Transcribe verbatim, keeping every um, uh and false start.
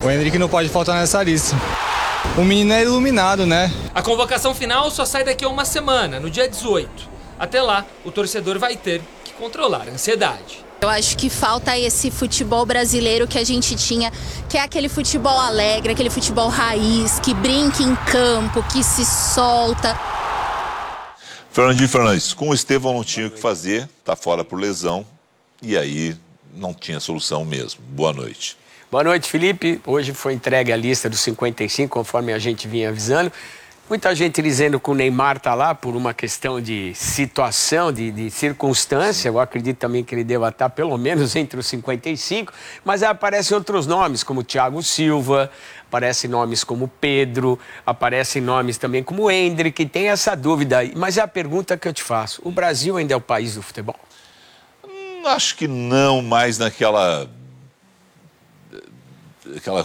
O Henrique não pode faltar nessa lista. O menino é iluminado, né? A convocação final só sai daqui a uma semana, no dia dezoito. Até lá, o torcedor vai ter que controlar a ansiedade. Eu acho que falta esse futebol brasileiro que a gente tinha, que é aquele futebol alegre, aquele futebol raiz, que brinca em campo, que se solta. Fernandinho Fernandes, com o Estevão não tinha o que fazer, tá fora por lesão, e aí não tinha solução mesmo. Boa noite. Boa noite, Felipe. Hoje foi entregue a lista dos cinquenta e cinco, conforme a gente vinha avisando. Muita gente dizendo que o Neymar está lá por uma questão de situação, de, de circunstância. Eu acredito também que ele deva estar pelo menos entre os cinquenta e cinco. Mas aí aparecem outros nomes, como Thiago Silva, aparecem nomes como Pedro, aparecem nomes também como Hendrick. Tem essa dúvida aí. Mas é a pergunta que eu te faço. O Brasil ainda é o país do futebol? Hum, acho que não mais naquela... aquela